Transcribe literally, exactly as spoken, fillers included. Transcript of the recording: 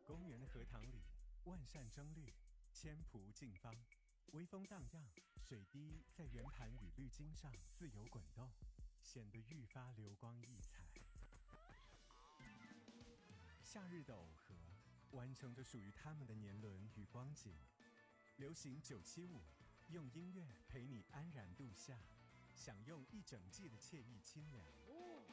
公园的荷塘里，万扇争绿，千蒲竞芳，微风荡漾，水滴在圆盘与绿茎上自由滚动，显得愈发流光溢彩。夏日的耦合，完成着属于他们的年轮与光景。流行九七五，用音乐陪你安然度夏，享用一整季的惬意清凉。